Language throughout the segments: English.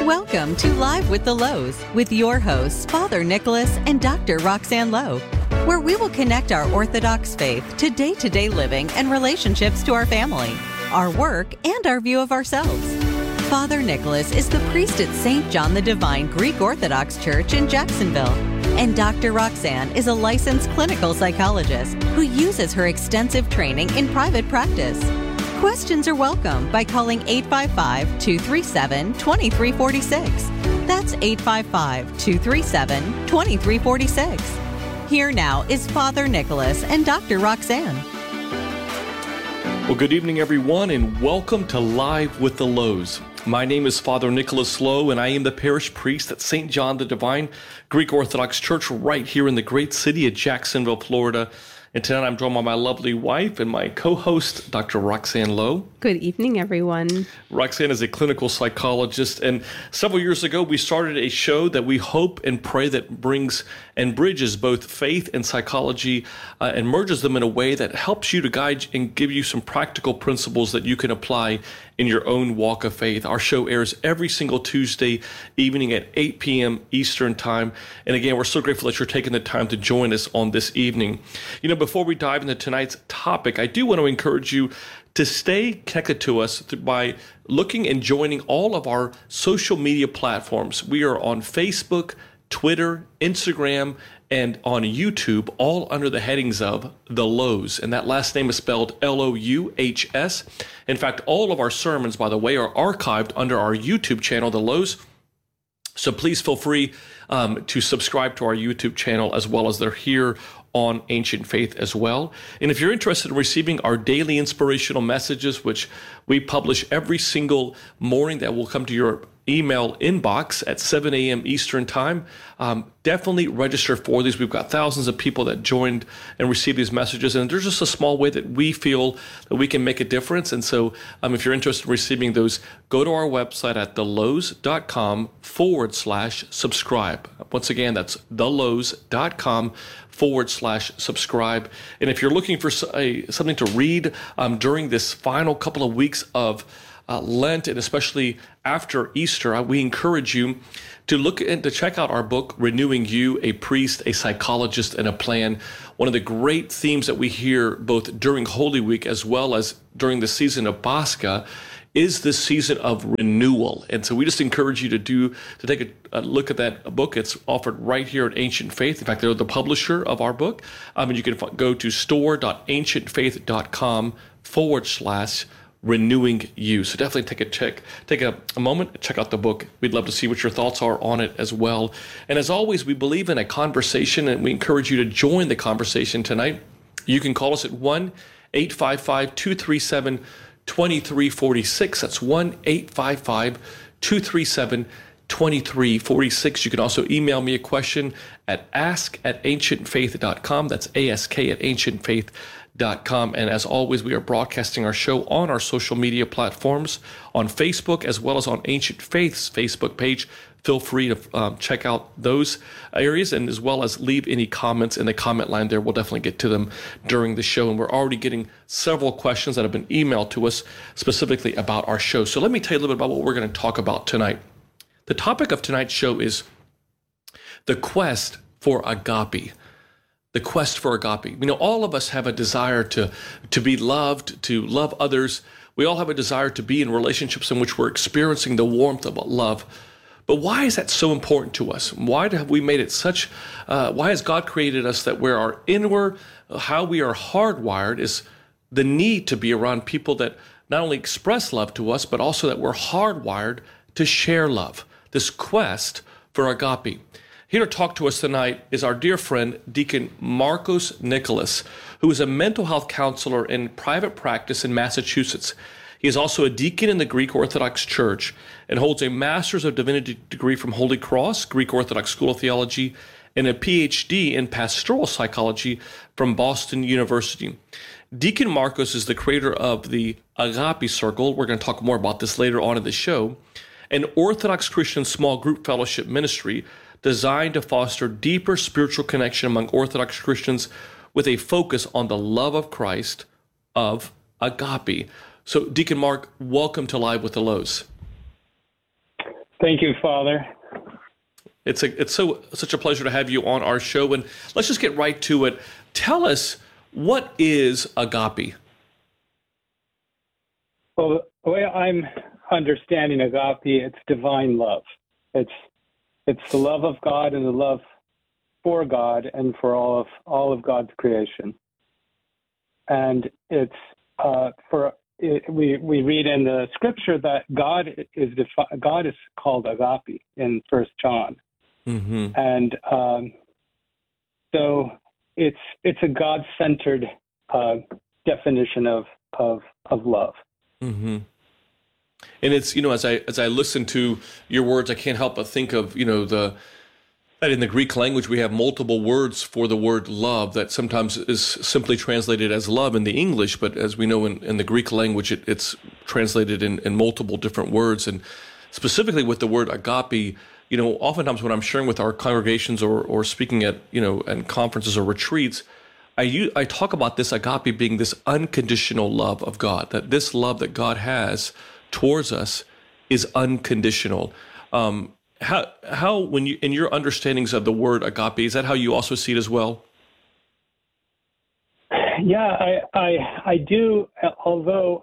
Welcome to Live with the Lows with your hosts, Father Nicholas and Dr. Roxanne Lowe, where we will connect our Orthodox faith to day-to-day living and relationships to our family, our work, and our view of ourselves. Father Nicholas is the priest at St. John the Divine Greek Orthodox Church in Jacksonville, and Dr. Roxanne is a licensed clinical psychologist who uses her extensive training in private practice. Questions are welcome by calling 855-237-2346. That's 855-237-2346. Here now is Father Nicholas and Dr. Roxanne. Well, good evening, everyone, and welcome to Live with the Lows. My name is Father Nicholas Lowe, and I am the parish priest at St. John the Divine Greek Orthodox Church right here in the great city of Jacksonville, Florida. And tonight I'm joined by my lovely wife and my co-host, Dr. Roxanne Lowe. Good evening, everyone. Roxanne is a clinical psychologist, and several years ago we started a show that we hope and pray that brings and bridges both faith and psychology and merges them in a way that helps you to guide and give you some practical principles that you can apply in your own walk of faith. Our show airs every single Tuesday evening at 8 p.m. Eastern Time. And again, we're so grateful that you're taking the time to join us on this evening. You know, before we dive into tonight's topic, I do want to encourage you to stay connected to us by looking and joining all of our social media platforms. We are on Facebook, Twitter, Instagram, and on YouTube, all under the headings of The Lows. And that last name is spelled L-O-U-H-S. In fact, all of our sermons, by the way, are archived under our YouTube channel, The Lows. So please feel free to subscribe to our YouTube channel as well as they're here on Ancient Faith as well. And if you're interested in receiving our daily inspirational messages, which we publish every single morning that will come to your email inbox at 7 a.m. Eastern Time, definitely register for these. We've got thousands of people that joined and received these messages, and there's just a small way that we feel that we can make a difference. And so if you're interested in receiving those, go to our website at thelows.com/subscribe. Once again, that's thelows.com/subscribe. And if you're looking for something to read during this final couple of weeks of Lent, and especially after Easter, we encourage you to look and to check out our book, Renewing You, a Priest, a Psychologist, and a Plan. One of the great themes that we hear both during Holy Week as well as during the season of Pascha is this season of renewal. And so we just encourage you to take a look at that book. It's offered right here at Ancient Faith. In fact, they're the publisher of our book. And you can go to store.ancientfaith.com/renewing you. So definitely take a moment, check out the book. We'd love to see what your thoughts are on it as well. And as always, we believe in a conversation, and we encourage you to join the conversation tonight. You can call us at 1-855-237-2346. That's 1-855-237-2346. You can also email me a question at ask@ancientfaith.com. That's ask@ancientfaith.com. And as always, we are broadcasting our show on our social media platforms, on Facebook, as well as on Ancient Faith's Facebook page. Feel free to check out those areas, and as well as leave any comments in the comment line there. We'll definitely get to them during the show. And we're already getting several questions that have been emailed to us specifically about our show. So let me tell you a little bit about what we're going to talk about tonight. The topic of tonight's show is the quest for agape. The quest for agape. You know, all of us have a desire to be loved, to love others. We all have a desire to be in relationships in which we're experiencing the warmth of love. But why is that so important to us? Why have we made it such, why has God created us that where our inward, how we are hardwired is the need to be around people that not only express love to us, but also that we're hardwired to share love. This quest for agape. Here to talk to us tonight is our dear friend, Deacon Marcos Nicholas, who is a mental health counselor in private practice in Massachusetts. He is also a deacon in the Greek Orthodox Church and holds a Master's of Divinity degree from Holy Cross, Greek Orthodox School of Theology, and a PhD in Pastoral Psychology from Boston University. Deacon Marcos is the creator of the Agape Circle. We're going to talk more about this later on in the show. An Orthodox Christian small group fellowship ministry designed to foster deeper spiritual connection among Orthodox Christians with a focus on the love of Christ, of agape. So, Deacon Mark, welcome to Live with the Lows. Thank you, Father. It's such a pleasure to have you on our show, and let's just get right to it. Tell us, what is agape? Well, the way I'm understanding agape, it's divine love. It's the love of God and the love for God and for all of God's creation. And it's we read in the scripture that God is called agape in 1 John. Mm-hmm. And so it's a God-centered definition of love. Mm-hmm. And it's, as I listen to your words, I can't help but think of, that in the Greek language we have multiple words for the word love that sometimes is simply translated as love in the English, but as we know in the Greek language, it's translated in multiple different words. And specifically with the word agape, oftentimes when I'm sharing with our congregations or speaking at, and conferences or retreats, I talk about this agape being this unconditional love of God, that this love that God has towards us is unconditional. How when you, in your understandings of the word agape, is that how you also see it as well? Yeah, I do. Although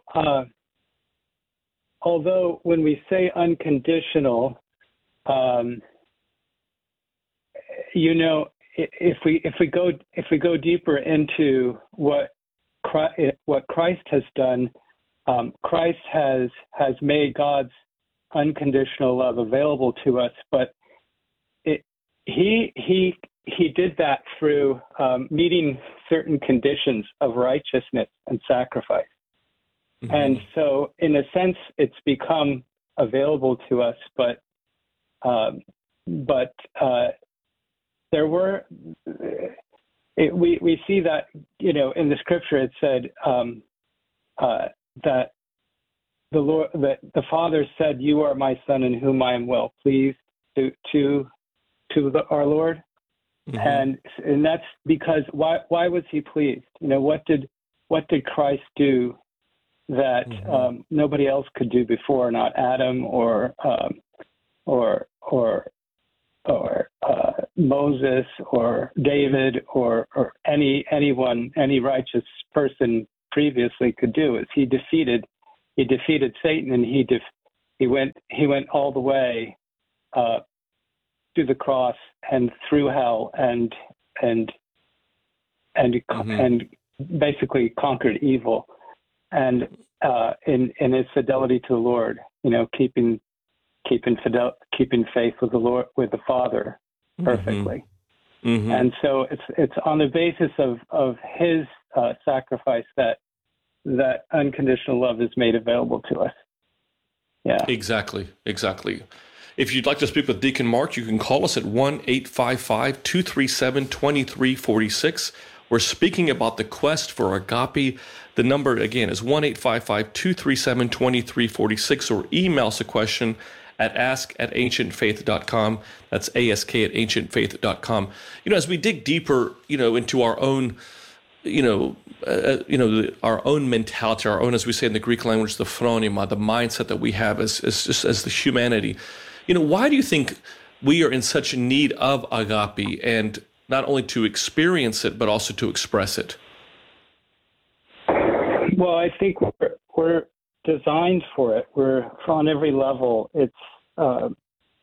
when we say unconditional, if we go deeper into what Christ has done, Christ has made God's unconditional love available to us, but he did that through meeting certain conditions of righteousness and sacrifice. Mm-hmm. And so, in a sense, it's become available to us, but there were we see that in the scripture it said that the Father said, "You are my Son, in whom I am well pleased," to our Lord, mm-hmm. and that's because why was He pleased? What did Christ do that mm-hmm. Nobody else could do before? Not Adam or Moses or David or anyone, any righteous person previously could do. Is He defeated Satan, and he went all the way to the cross and through hell and mm-hmm. basically conquered evil, and in his fidelity to the Lord, keeping faith with the Lord, with the Father perfectly. Mm-hmm. And so it's on the basis of his sacrifice that unconditional love is made available to us. Yeah. Exactly. If you'd like to speak with Deacon Mark, you can call us at 1-855-237-2346. We're speaking about the quest for agape. The number, again, is 1-855-237-2346, or email us a question at ask@ancientfaith.com. That's ask@ancientfaith.com. As we dig deeper, into our own our own mentality, our own, as we say in the Greek language, the phronema, the mindset that we have as the humanity. Why do you think we are in such need of agape, and not only to experience it, but also to express it? Well, I think we're designed for it. We're on every level. It's kind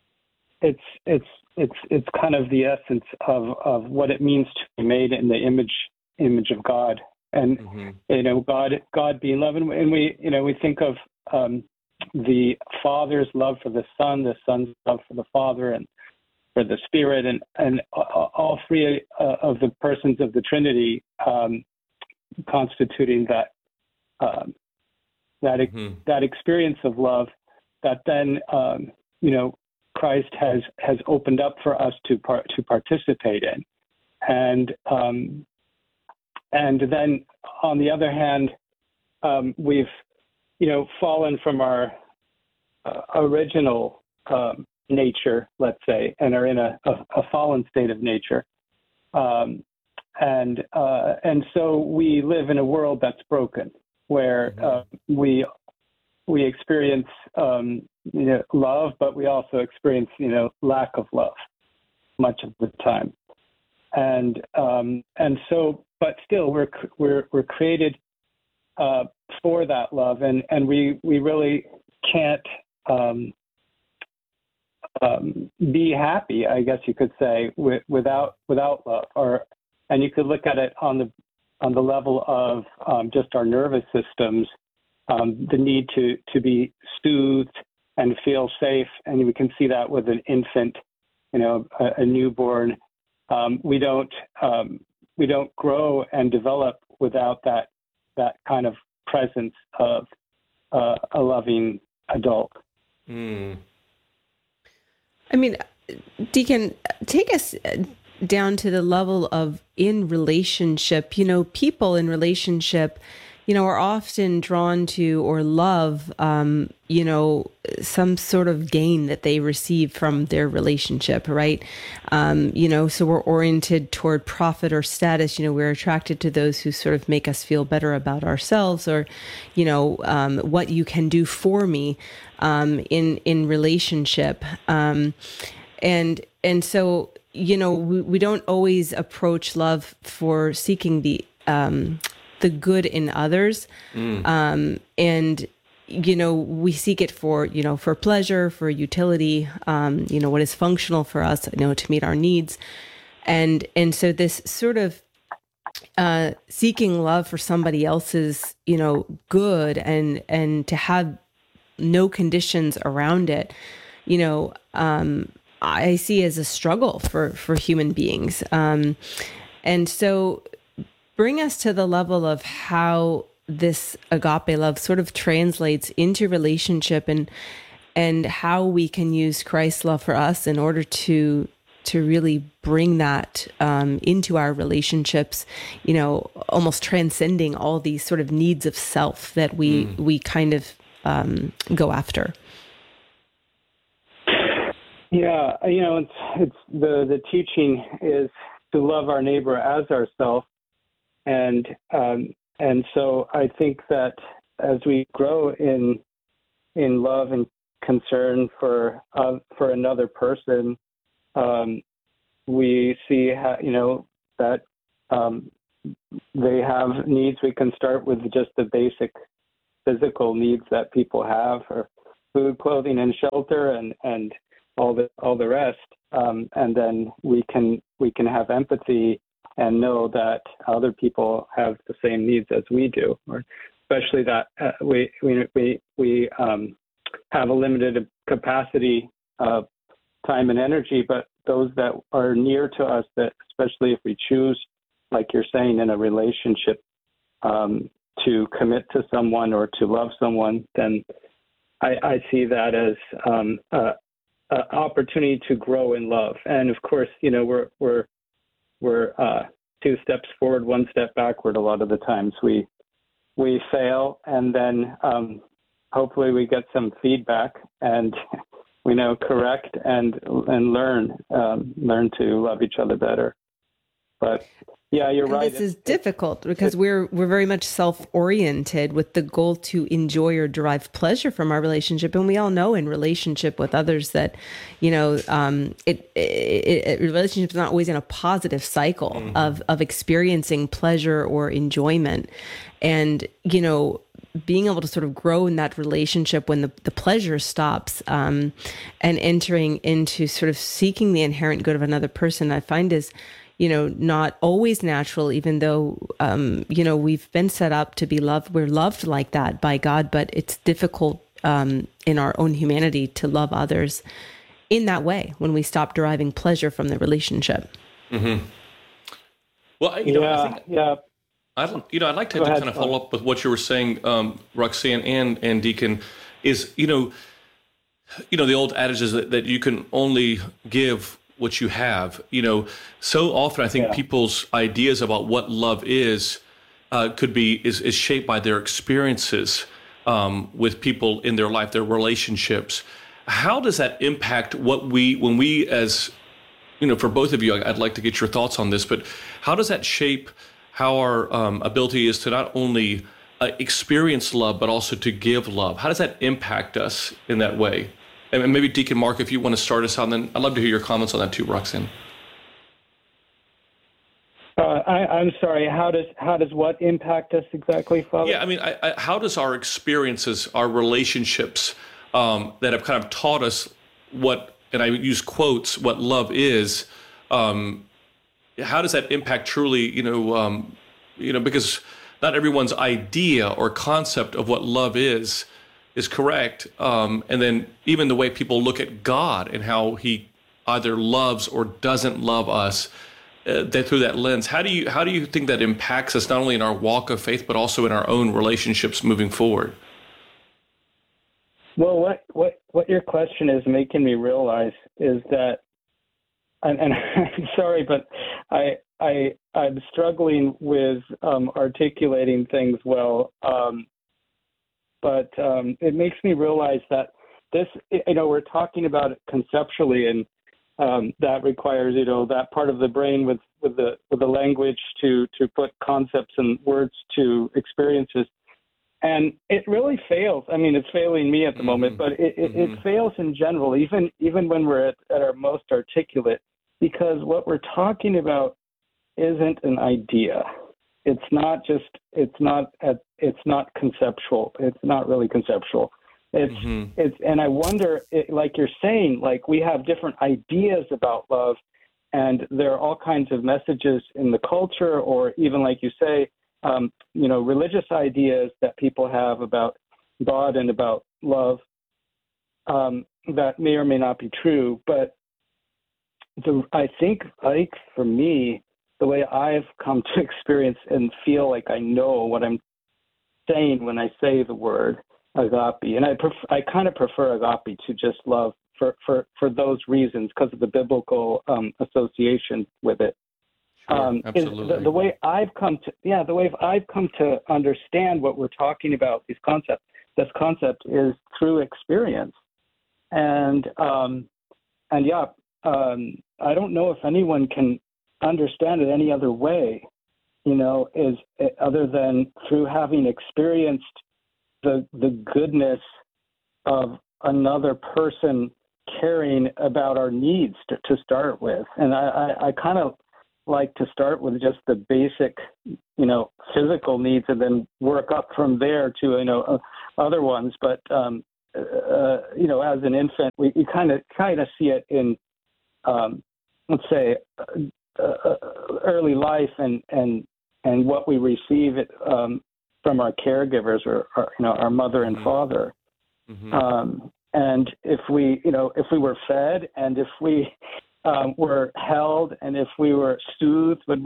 of the essence of what it means to be made in the image of God, and mm-hmm. God being love, and we think of the Father's love for the Son, the Son's love for the Father, and for the Spirit, and all three of the persons of the Trinity constituting that mm-hmm. that experience of love that then Christ has opened up for us to participate in, and then on the other hand, we've fallen from our original nature, let's say, and are in a fallen state of nature, and so we live in a world that's broken, where we we experience love, but we also experience lack of love much of the time, and so, but still we're created for that love, and we really can't be happy, I guess you could say, without love. And you could look at it on the level of just our nervous systems, the need to be soothed and feel safe, and we can see that with an infant, a newborn. We don't grow and develop without that kind of presence of a loving adult. Mm. I mean, Deacon, take us down to the level of in relationship. People in relationship, are often drawn to or love, some sort of gain that they receive from their relationship, right? So we're oriented toward profit or status. We're attracted to those who sort of make us feel better about ourselves, or, what you can do for me in relationship. And so, we don't always approach love for seeking the good in others. And, we seek it for pleasure, for utility, what is functional for us, to meet our needs. And so this sort of seeking love for somebody else's, good and to have no conditions around it, I see as a struggle for human beings. And so bring us to the level of how this agape love sort of translates into relationship, and how we can use Christ's love for us in order to really bring that into our relationships, almost transcending all these sort of needs of self that we kind of go after. Yeah, it's the teaching is to love our neighbor as ourselves, and so I think that as we grow in love and concern for another person, we see how, that they have needs. We can start with just the basic physical needs that people have, or food, clothing, and shelter, and all the rest, and then we can have empathy and know that other people have the same needs as we do, or especially that we have a limited capacity of time and energy, but those that are near to us, that especially if we choose, like you're saying, in a relationship, to commit to someone or to love someone, then I see that as an opportunity to grow in love. And of course, we're 2 steps forward, 1 step backward. A lot of the times we fail, and then hopefully we get some feedback and correct and learn to love each other better. But yeah, you're right. This is difficult because we're very much self-oriented with the goal to enjoy or derive pleasure from our relationship, and we all know in relationship with others that relationship is not always in a positive cycle of experiencing pleasure or enjoyment, and being able to sort of grow in that relationship when the pleasure stops, and entering into sort of seeking the inherent good of another person, I find is not always natural, even though, we've been set up to be loved. We're loved like that by God, but it's difficult in our own humanity to love others in that way when we stop deriving pleasure from the relationship. Mm-hmm. Well, I think, I'd like to kind of follow up with what you were saying, Roxanne and Deacon, is, the old adage is that you can only give what you have. So often I think people's ideas about what love is shaped by their experiences with people in their life, their relationships. How does that impact when we as, for both of you, I'd like to get your thoughts on this, but how does that shape how our ability is to not only experience love, but also to give love? How does that impact us in that way? And maybe Deacon Mark, if you want to start us out, and then I'd love to hear your comments on that too, Roxanne. I'm sorry. How does what impact us exactly, Father? Yeah, I mean, how does our experiences, our relationships that have kind of taught us what, and I use quotes, what love is, how does that impact truly, because not everyone's idea or concept of what love is correct. And then even the way people look at God and how he either loves or doesn't love us, that through that lens, how do you think that impacts us not only in our walk of faith but also in our own relationships moving forward? Well, what your question is making me realize is that, and I'm sorry, but I'm struggling with articulating things well, but it makes me realize that this, we're talking about it conceptually, and that requires, that part of the brain with the language to put concepts and words to experiences. And it really fails. I mean, it's failing me at the moment, but it fails in general, even when we're at our most articulate, because what we're talking about isn't an idea. It's not conceptual. It's not really conceptual. And I wonder, like you're saying, like we have different ideas about love, and there are all kinds of messages in the culture, or even like you say, religious ideas that people have about God and about love that may or may not be true. But I think for me, the way I've come to experience and feel like I know what I'm saying when I say the word agape, and I kind of prefer agape to just love for those reasons, because of the biblical association with it. Absolutely. Is the way I've come to understand what we're talking about, this concept is through experience, and I don't know if anyone can understand it any other way, other than through having experienced the goodness of another person caring about our needs to start with. And I kind of like to start with just the basic, physical needs, and then work up from there to, other ones. But, as an infant, we kind of see it in, let's say, early life and what we receive from our caregivers, or our mother and father. And if we were fed, and if we were held, and if we were soothed when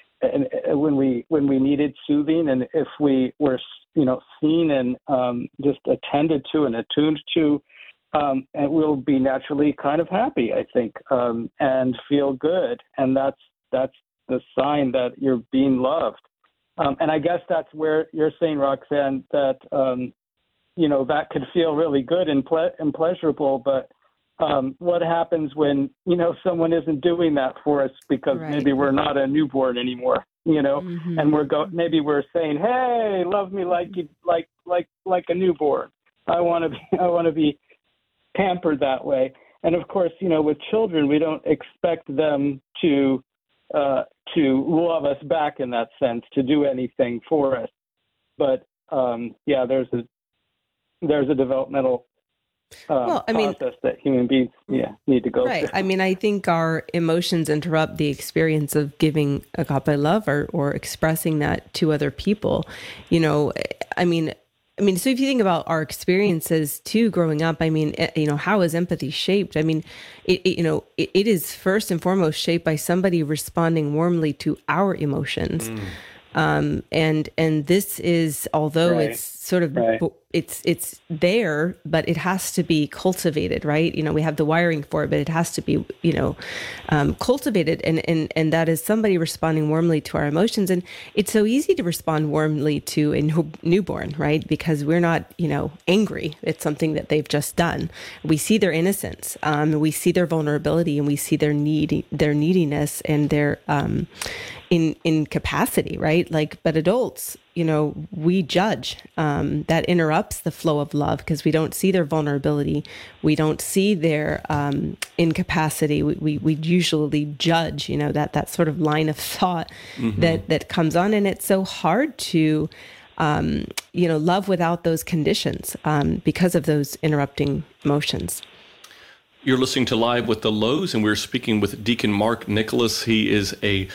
we needed soothing, and if we were seen and just attended to and attuned to, and we'll be naturally kind of happy, I think, and feel good, and that's the sign that you're being loved. And I guess that's where you're saying, Roxanne, that that could feel really good and pleasurable, but what happens when someone isn't doing that for us, because maybe we're not a newborn anymore, and maybe we're saying, hey, love me like a newborn. I want to be pampered that way. And of course, with children, we don't expect them to love us back in that sense, to do anything for us. But there's a developmental process that human beings need to go through. I mean, I think our emotions interrupt the experience of giving agape love or expressing that to other people. So if you think about our experiences too, growing up, how is empathy shaped? It is first and foremost shaped by somebody responding warmly to our emotions. And this is, although it's sort of, it's there, but it has to be cultivated, right? We have the wiring for it, but it has to be, cultivated. And that is somebody responding warmly to our emotions. And it's so easy to respond warmly to a newborn, right? Because we're not, angry. It's something that they've just done. We see their innocence. We see their vulnerability, and we see their neediness and their, in capacity, right? Like, but adults, we judge. That interrupts the flow of love because we don't see their vulnerability, we don't see their incapacity. We usually judge. That sort of line of thought that comes on, and it's so hard to love without those conditions because of those interrupting emotions. You're listening to Live with the Lows, and we're speaking with Deacon Mark Nicholas. He is a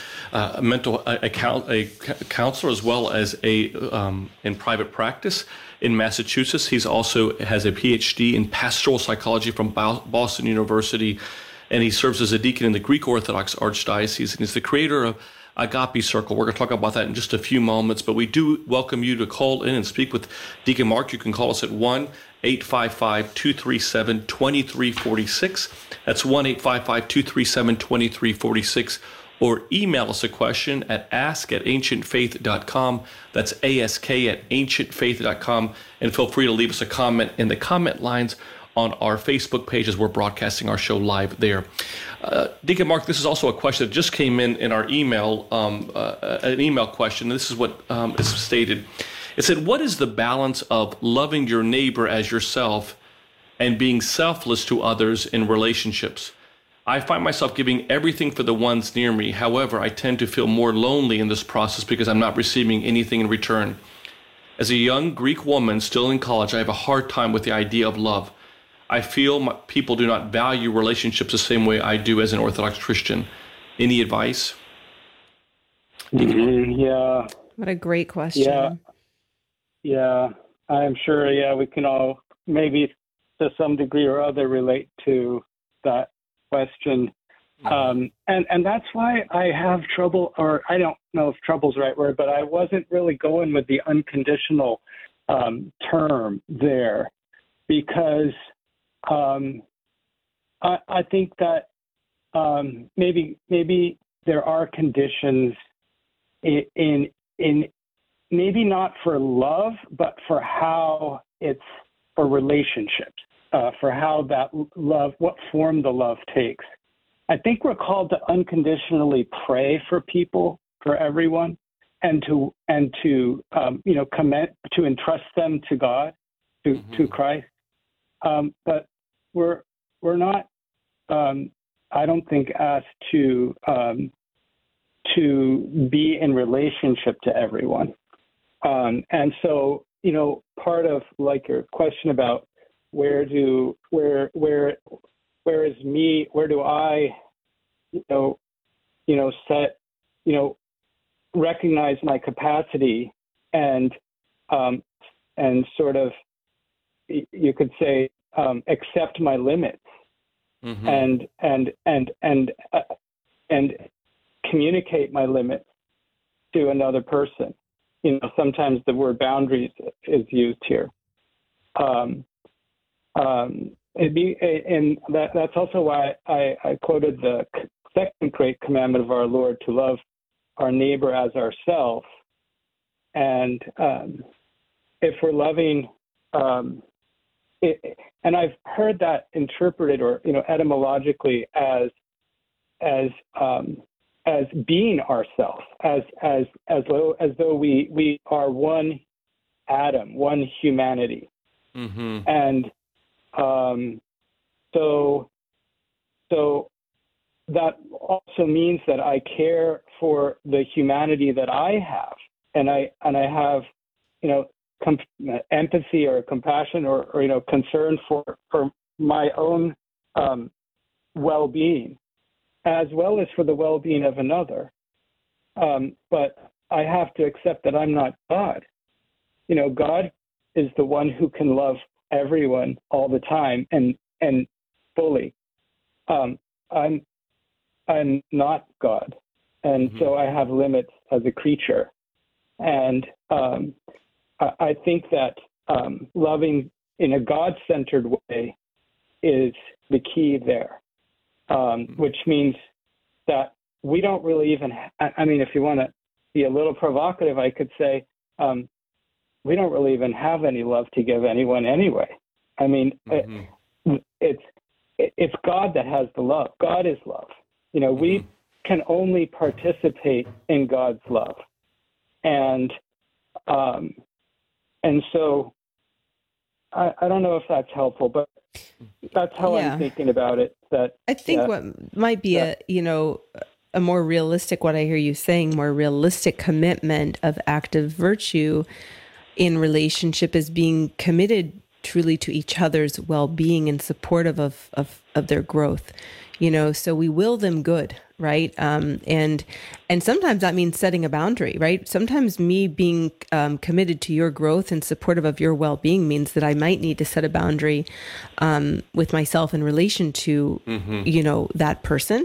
counselor as well as in private practice in Massachusetts. He's also has a PhD in pastoral psychology from Boston University, and he serves as a deacon in the Greek Orthodox Archdiocese, and he's the creator of Agape Circle. We're going to talk about that in just a few moments, but we do welcome you to call in and speak with Deacon Mark. You can call us at 1-855-237-2346. That's 1-855-237-2346. Or email us a question at ask@ancientfaith.com. That's ask@ancientfaith.com. And feel free to leave us a comment in the comment lines on our Facebook page as we're broadcasting our show live there. Deacon Mark, this is also a question that just came in our email, an email question. This is what is stated. It said, what is the balance of loving your neighbor as yourself and being selfless to others in relationships? I find myself giving everything for the ones near me. However, I tend to feel more lonely in this process because I'm not receiving anything in return. As a young Greek woman still in college, I have a hard time with the idea of love. I feel people do not value relationships the same way I do as an Orthodox Christian. Any advice? Yeah. What a great question. Yeah. I'm sure, we can all maybe to some degree or other relate to that question. And that's why I have trouble, or I don't know if trouble's the right word, but I wasn't really going with the unconditional term there because I think that maybe there are conditions in maybe not for love, but for how it's for relationships, for how that love, what form the love takes. I think we're called to unconditionally pray for people, for everyone, and to entrust them to God, to Christ. But we're not, I don't think, asked to be in relationship to everyone. And so, part of like your question about where do I set, recognize my capacity and sort of, you could say, accept my limits and communicate my limits to another person. Sometimes the word boundaries is used here. And that's also why I quoted the second great commandment of our Lord, to love our neighbor as ourselves. And if we're loving, and I've heard that interpreted, or etymologically, as being ourselves, as though we are one atom, one humanity, and so that also means that I care for the humanity that I have, and I have empathy or compassion or concern for my own well-being, as well as for the well-being of another. But I have to accept that I'm not God. God is the one who can love everyone all the time and fully. I'm not God, and so I have limits as a creature. And I think that loving in a God-centered way is the key there, which means that we don't really even, if you want to be a little provocative, I could say we don't really even have any love to give anyone anyway. It's God that has the love. God is love. We can only participate in God's love. And so I don't know if that's helpful, but that's how I'm thinking about it. That I think what might be a more realistic, what I hear you saying, more realistic commitment of active virtue in relationship is being committed truly to each other's well-being and supportive of their growth. So we will them good, right? And sometimes that means setting a boundary, right? Sometimes me being committed to your growth and supportive of your well-being means that I might need to set a boundary with myself in relation to, that person.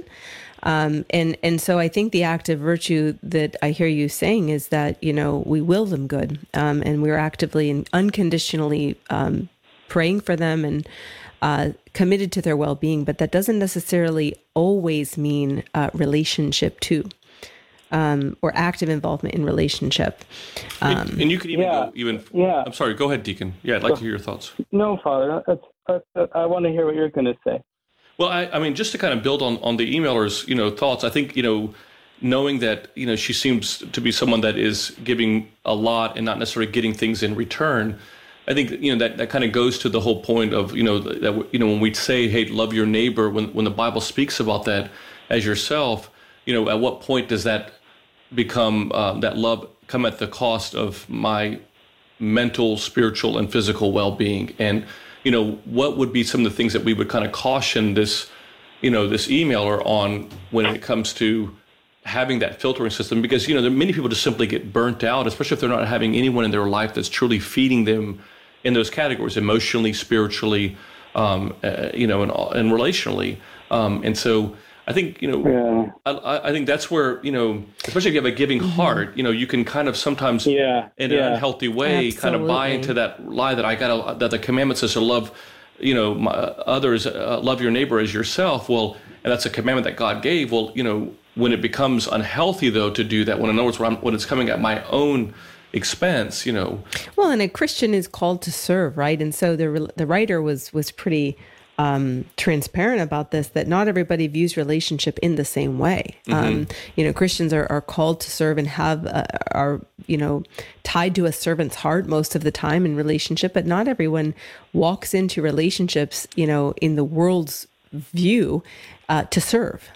And so I think the active virtue that I hear you saying is that, we will them good, and we're actively and unconditionally praying for them and committed to their well-being, but that doesn't necessarily always mean relationship too, or active involvement in relationship. And you could even go even. Yeah. I'm sorry. Go ahead, Deacon. Yeah, I'd like to hear your thoughts. No, Father. I want to hear what you're going to say. Well, I mean, just to kind of build on the emailer's, thoughts, I think, knowing that, she seems to be someone that is giving a lot and not necessarily getting things in return. I think, that kind of goes to the whole point of, that, when we say, hey, love your neighbor, when the Bible speaks about that as yourself, at what point does that become, that love come at the cost of my mental, spiritual, and physical well-being? And, what would be some of the things that we would kind of caution this emailer on when it comes to having that filtering system? Because, many people just simply get burnt out, especially if they're not having anyone in their life that's truly feeding them in those categories, emotionally, spiritually, and relationally. And so I think, I think that's where, especially if you have a giving heart, you can kind of sometimes in an unhealthy way kind of buy into that lie that that the commandment says to love, others, love your neighbor as yourself. Well, and that's a commandment that God gave. Well, when it becomes unhealthy, though, to do that, when in other words, when it's coming at my own expense, Well, and a Christian is called to serve, right? And so the writer was pretty transparent about this, that not everybody views relationship in the same way. Christians are called to serve and are tied to a servant's heart most of the time in relationship, but not everyone walks into relationships, in the world's view to serve.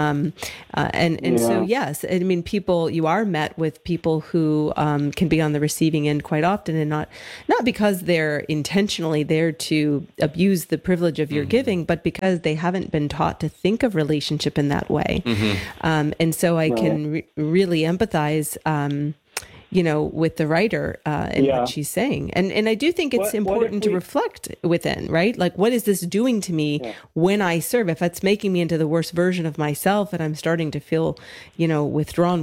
So, yes, I mean, you are met with people who can be on the receiving end quite often, and not because they're intentionally there to abuse the privilege of your giving, but because they haven't been taught to think of relationship in that way. And so I can really empathize with the writer and what she's saying. And I do think it's important to reflect within, right? Like, what is this doing to me when I serve? If it's making me into the worst version of myself and I'm starting to feel, withdrawn,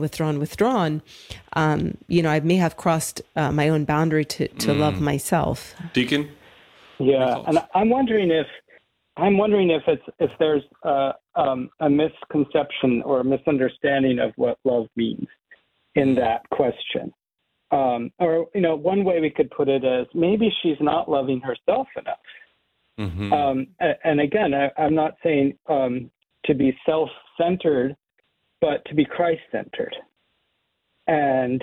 I may have crossed my own boundary to love myself. Deacon? Yeah, and I'm wondering if there's a misconception or a misunderstanding of what love means in that question. One way we could put it is maybe she's not loving herself enough. And again, I'm not saying to be self-centered, but to be Christ-centered. And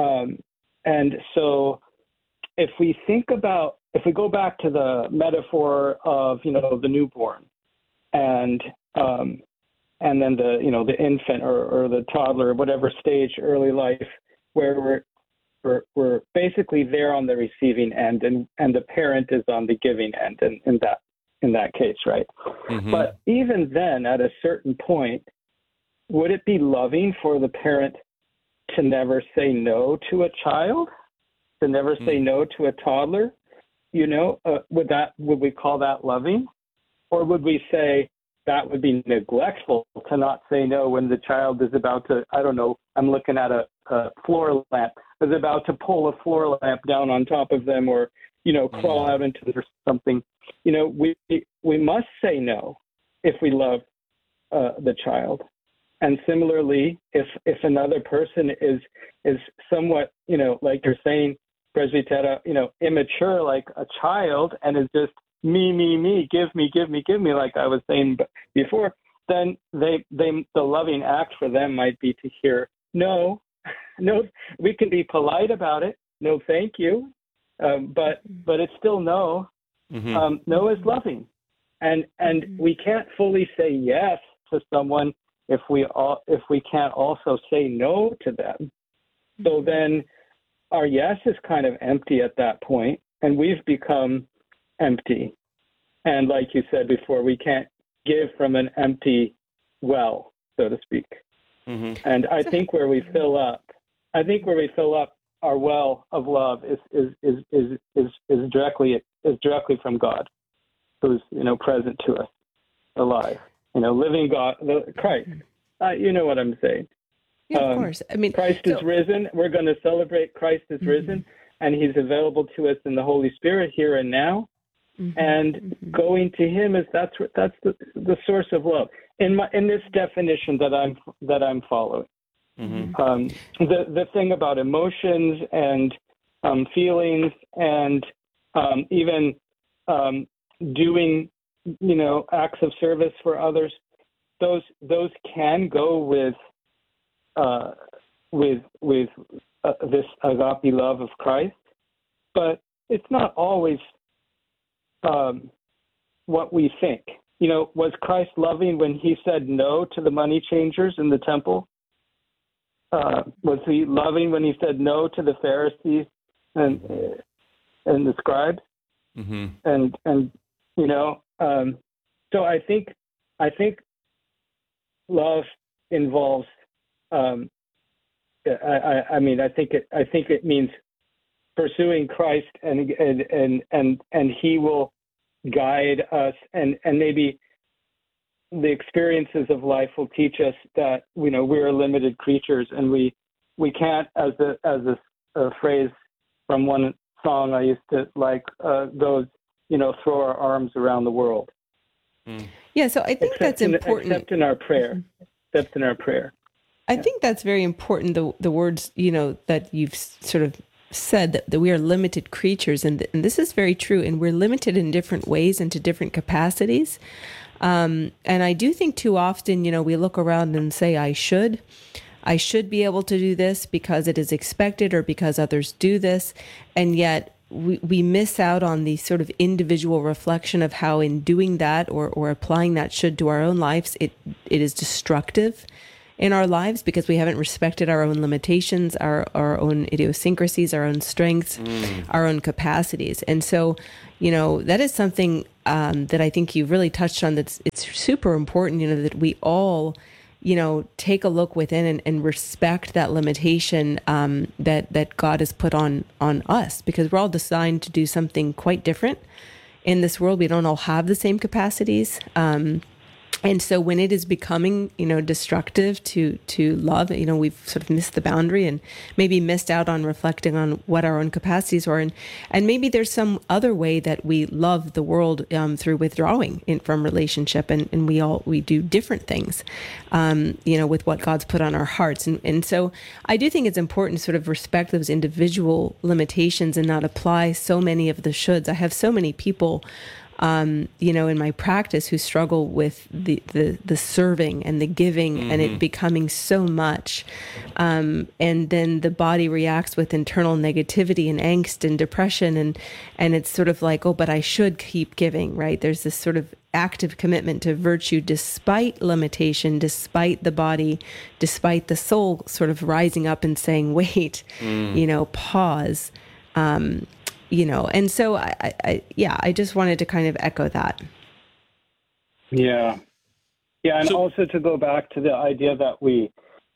so if we go back to the metaphor of, the newborn and then the infant or the toddler, whatever stage, early life, where we're basically there on the receiving end, and the parent is on the giving end in that case, right? But even then, at a certain point, would it be loving for the parent to never say no to a child, to never say no to a toddler? Would we call that loving, or would we say that would be neglectful to not say no when the child is about to, I don't know, I'm looking at a floor lamp, is about to pull a floor lamp down on top of them, or, crawl out into it or something. We must say no if we love the child. And similarly, if another person is somewhat, like you're saying, Presbytera, immature like a child, and is just me, give me, like I was saying before, then the loving act for them might be to hear no. We can be polite about it. No, thank you, but it's still no. No is loving, and we can't fully say yes to someone if we can't also say no to them. So then our yes is kind of empty at that point, and we've become empty. And like you said before, we can't give from an empty well, so to speak. And I think where we fill up our well of love is directly from God, who's present to us, alive, living God, Christ. You know what I'm saying? Yeah, of course. I mean, Christ is risen. We're going to celebrate Christ is risen, and He's available to us in the Holy Spirit here and now. And going to Him that's the source of love in this definition that I'm following. The thing about emotions and feelings and even doing acts of service for others, those can go with this agape love of Christ, but it's not always what we think. Was Christ loving when He said no to the money changers in the temple? Was He loving when He said no to the Pharisees and the scribes? And so I think love involves. I think it means pursuing Christ, and He will guide us, and maybe the experiences of life will teach us that we're limited creatures, and we can't, as a phrase from one song I used to like goes, throw our arms around the world. Yeah, so I think that's important. Except in our prayer. Except in our prayer. I think that's very important, the words, that you've sort of said, that we are limited creatures, and this is very true, and we're limited in different ways and to different capacities. And I do think too often, we look around and say, I should be able to do this because it is expected or because others do this, and yet we miss out on the sort of individual reflection of how in doing that or applying that should to our own lives, it is destructive in our lives because we haven't respected our own limitations, our own idiosyncrasies, our own strengths, our own capacities. And so, that is something that I think you've really touched on. It's super important, that we all, take a look within and respect that limitation that God has put on us, because we're all designed to do something quite different in this world. We don't all have the same capacities. And so when it is becoming, destructive to love, we've sort of missed the boundary and maybe missed out on reflecting on what our own capacities are. And maybe there's some other way that we love the world through withdrawing from relationship. And we do different things, with what God's put on our hearts. And so I do think it's important to sort of respect those individual limitations and not apply so many of the shoulds. I have so many people in my practice who struggle with the serving and the giving and it becoming so much. And then the body reacts with internal negativity and angst and depression. And it's sort of like, oh, but I should keep giving, right? There's this sort of active commitment to virtue despite limitation, despite the body, despite the soul sort of rising up and saying, wait, pause. And so I just wanted to kind of echo that. Yeah. And also to go back to the idea that we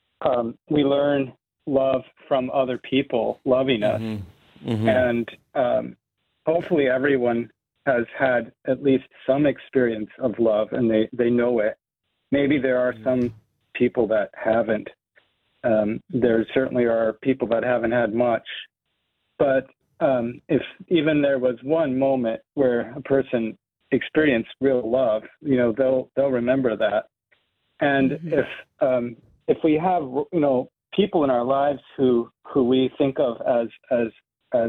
learn love from other people loving us. And hopefully everyone has had at least some experience of love and they know it. Maybe there are some people that haven't. There certainly are people that haven't had much. But if even there was one moment where a person experienced real love, they'll remember that. And if we have people in our lives who we think of as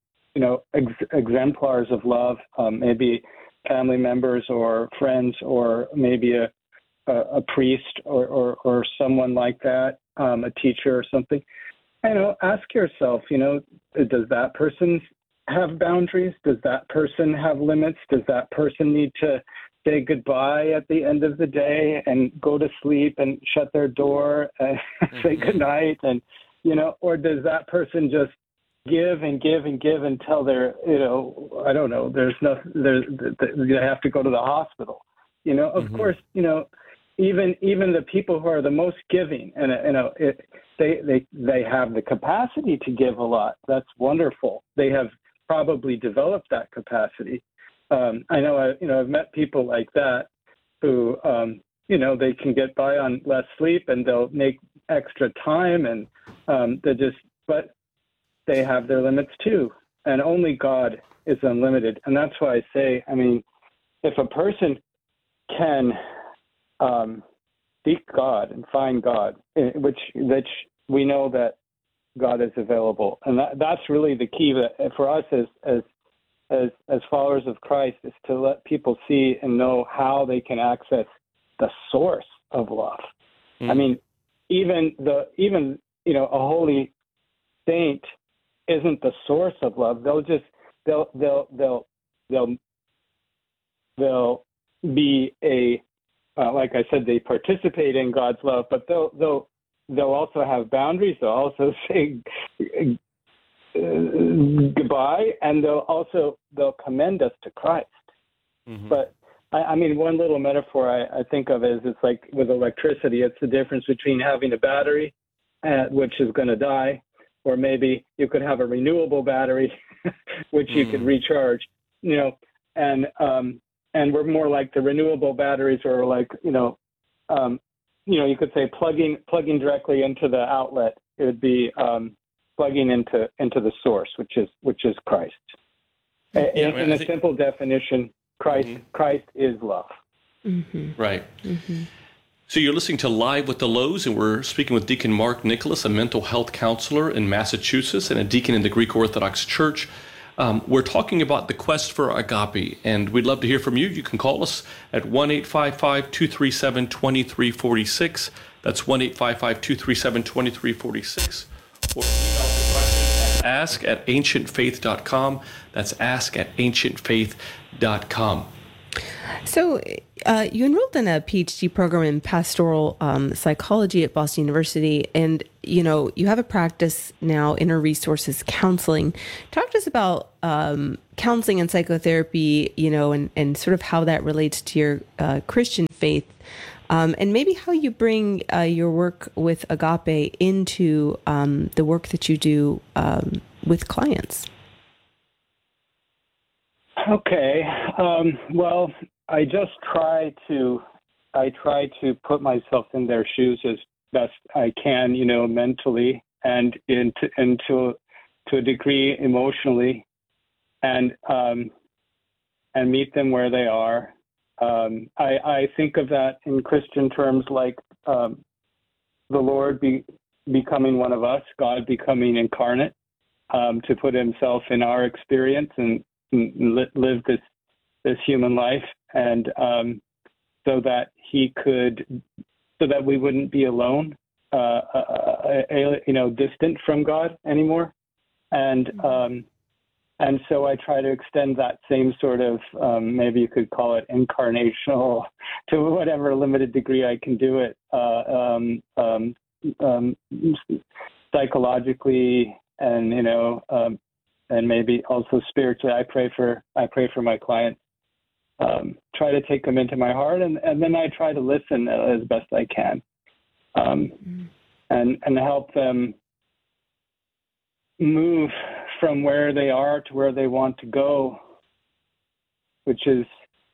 exemplars of love, maybe family members or friends or maybe a priest or someone like that, a teacher or something, ask yourself, does that person have boundaries? Does that person have limits? Does that person need to say goodbye at the end of the day and go to sleep and shut their door and say goodnight? And, or does that person just give and give and give until they're, I don't know, you have to go to the hospital. Of course, even the people who are the most giving, and they have the capacity to give a lot. That's wonderful. They have probably developed that capacity. I know, I've met people like that who, they can get by on less sleep and they'll make extra time, and but they have their limits too. And only God is unlimited. And that's why I say, if a person can seek God and find God, which we know that God is available, and that's really the key for us as followers of Christ, is to let people see and know how they can access the source of love. Even a holy saint isn't the source of love. They'll be like I said, they participate in God's love, but they'll also have boundaries. They'll also say goodbye, and they'll commend us to Christ. But one little metaphor I think of is, it's like with electricity. It's the difference between having a battery, which is going to die, or maybe you could have a renewable battery, which you could recharge. And we're more like the renewable batteries, or like you could say plugging directly into the outlet. It would be plugging into the source, which is Christ. In a simple definition, Christ is love. Right. So you're listening to Live with the Lows, and we're speaking with Deacon Mark Nicholas, a mental health counselor in Massachusetts and a deacon in the Greek Orthodox Church. We're talking about the quest for agape, and we'd love to hear from you. You can call us at 1-855-237-2346. That's 1-855-237-2346. Or email the question at ask@ancientfaith.com. That's ask@ancientfaith.com. So you enrolled in a PhD program in pastoral psychology at Boston University, and you have a practice now, Inner Resources Counseling. Talk to us about counseling and psychotherapy, and sort of how that relates to your Christian faith, and maybe how you bring your work with agape into the work that you do with clients. Okay. Well, I try to put myself in their shoes as best I can, mentally and to a degree emotionally, and meet them where they are. I think of that in Christian terms, like the Lord becoming one of us, God becoming incarnate, to put himself in our experience and live this human life, and so that we wouldn't be alone, distant from God anymore, and so I try to extend that same sort of maybe you could call it incarnational, to whatever limited degree I can do it, psychologically, and and maybe also spiritually. I pray for my clients. Try to take them into my heart, and then I try to listen as best I can, and help them move from where they are to where they want to go, which is,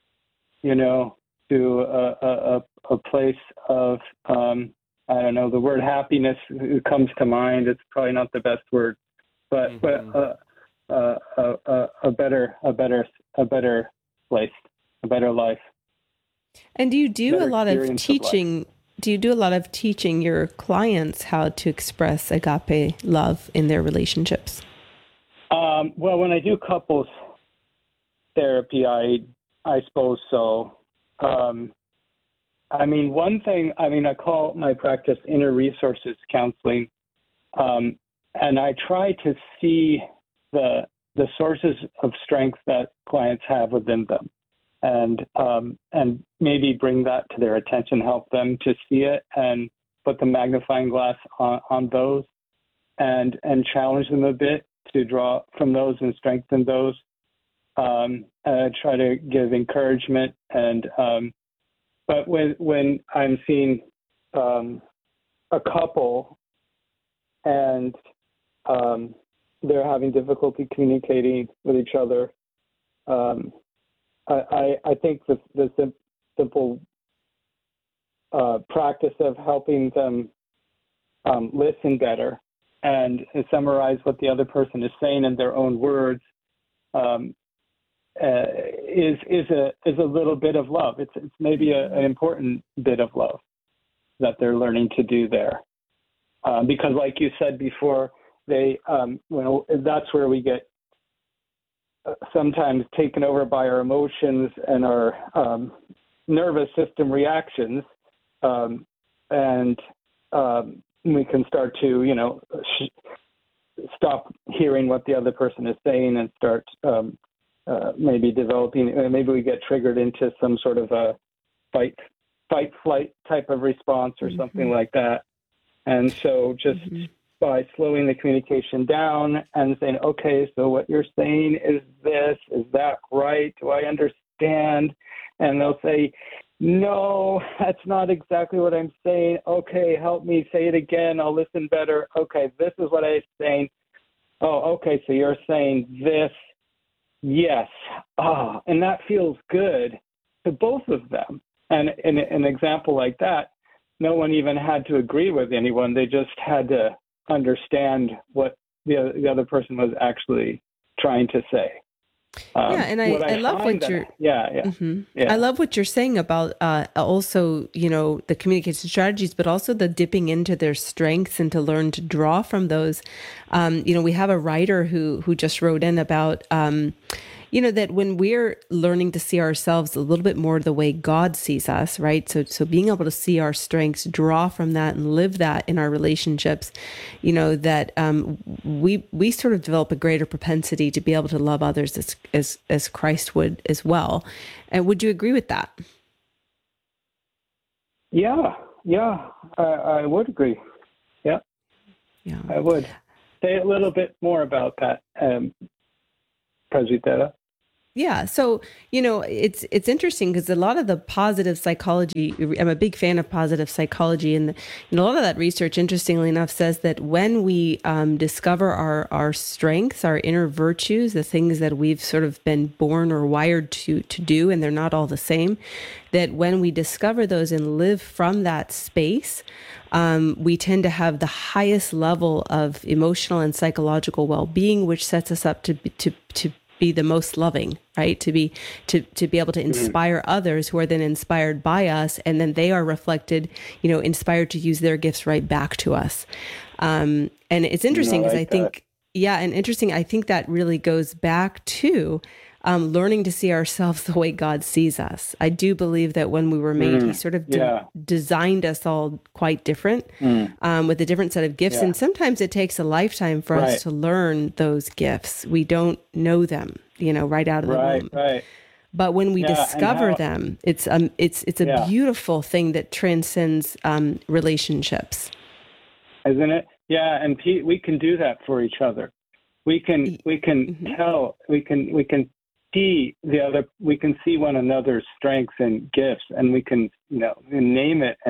to a place of, I don't know, the word happiness comes to mind. It's probably not the best word, but a better place, a better life. And do you do a lot of teaching? Do you do a lot of teaching your clients how to express agape love in their relationships? Well, when I do couples therapy, I suppose so. I mean, one thing, I call my practice inner resources counseling. And I try to see the sources of strength that clients have within them, and maybe bring that to their attention, help them to see it, and put the magnifying glass on those, and challenge them a bit to draw from those and strengthen those. Try to give encouragement, but when I'm seeing a couple and they're having difficulty communicating with each other, I think the simple practice of helping them listen better and summarize what the other person is saying in their own words is a little bit of love. It's maybe an important bit of love that they're learning to do there. Because, like you said before, that's where we get sometimes taken over by our emotions and our nervous system reactions, and we can start to, stop hearing what the other person is saying and start maybe maybe we get triggered into some sort of a fight, flight type of response or something like that. And so just by slowing the communication down and saying, okay, so what you're saying is this, is that right? Do I understand? And they'll say, no, that's not exactly what I'm saying. Okay, help me say it again. I'll listen better. Okay, this is what I'm saying. Oh, okay, so you're saying this. Yes. And that feels good to both of them. And in an example like that, no one even had to agree with anyone. They just had to understand what the other person was actually trying to say. And I love what you're. I love what you're saying about also, the communication strategies, but also the dipping into their strengths and to learn to draw from those. We have a writer who just wrote in about. That when we're learning to see ourselves a little bit more the way God sees us, right? So being able to see our strengths, draw from that and live that in our relationships, that we sort of develop a greater propensity to be able to love others as Christ would as well. And would you agree with that? Yeah, I would agree. Yeah, I would. Say a little bit more about that, Presbytera. Yeah. So, it's interesting because a lot of the positive psychology, I'm a big fan of positive psychology, and a lot of that research, interestingly enough, says that when we discover our strengths, our inner virtues, the things that we've sort of been born or wired to do, and they're not all the same, that when we discover those and live from that space, we tend to have the highest level of emotional and psychological well-being, which sets us up to be the most loving, right? To be able to inspire others who are then inspired by us, and then they are reflected, inspired to use their gifts right back to us. And it's interesting because I think that really goes back to learning to see ourselves the way God sees us. I do believe that when we were made, He sort of designed us all quite different, with a different set of gifts. And sometimes it takes a lifetime for us to learn those gifts. We don't know them, right out of the womb. Right. But when we discover them, it's a beautiful thing that transcends relationships. Isn't it? Yeah, and we can do that for each other. We can tell, we can see we can see one another's strengths and gifts, and we can name it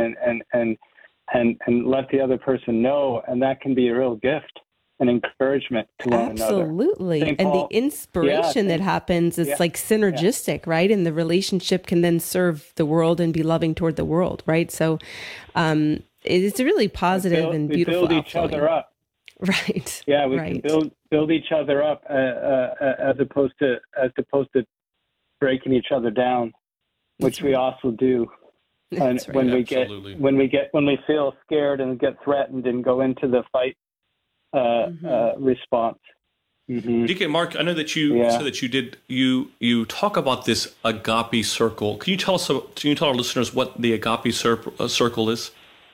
and let the other person know, and that can be a real gift and encouragement to one another. Absolutely. And the inspiration that happens is like synergistic, right? And the relationship can then serve the world and be loving toward the world, right? So it's a really positive and beautiful. We build each other up. Right. Yeah, we can build each other up as opposed to breaking each other down, which we also do. And when we feel scared and get threatened and go into the fight response, Deacon Mark, I know that you said that you talk about this agape circle. Can you tell our listeners what the agape circle is?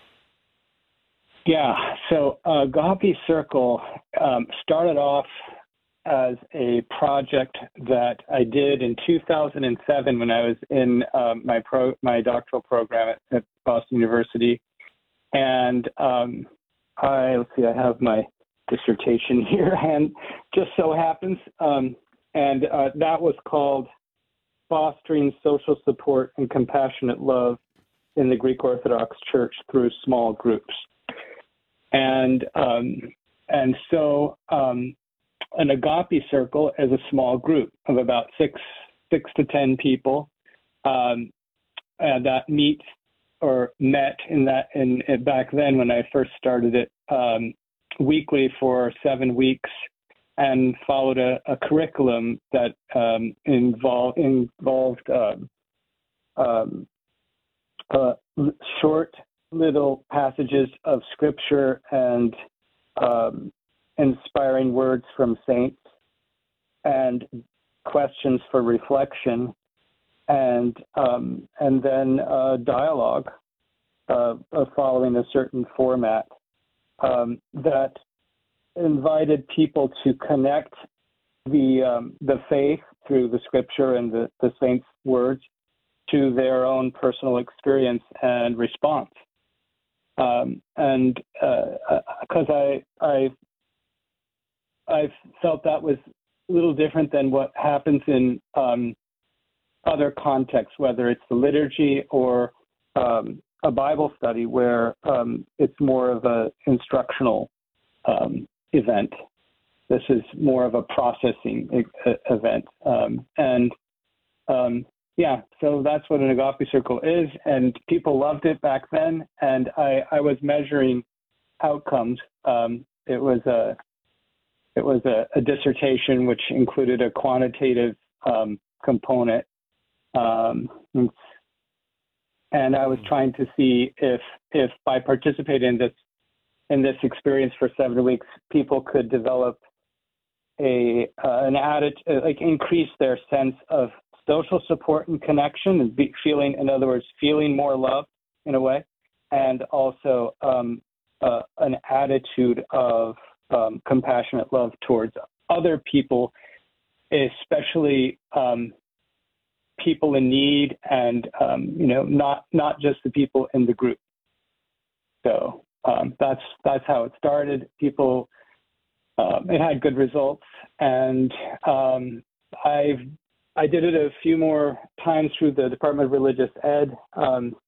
Yeah, so Agape Circle started off as a project that I did in 2007 when I was in my doctoral program at Boston University, and I have my dissertation here, and just so happens, and that was called Fostering Social Support and Compassionate Love in the Greek Orthodox Church Through Small Groups. And so an agape circle is a small group of about six to 10 people that meet or met back then when I first started it weekly for 7 weeks, and followed a curriculum that involved short little passages of scripture and inspiring words from saints, and questions for reflection, and then dialogue following a certain format that invited people to connect the faith through the scripture and the saints' words to their own personal experience and response. And because I felt that was a little different than what happens in other contexts, whether it's the liturgy or a Bible study, where it's more of an instructional event. This is more of a processing event. So that's what an agape circle is, and people loved it back then, and I was measuring outcomes. It was a dissertation which included a quantitative component, and I was trying to see if by participating in this experience for 7 weeks, people could develop an attitude, increase their sense of social support and connection, and feeling more loved in a way, and also an attitude of compassionate love towards other people, especially people in need, and not just the people in the group. So that's how it started. People, it had good results, and I did it a few more times through the Department of Religious Ed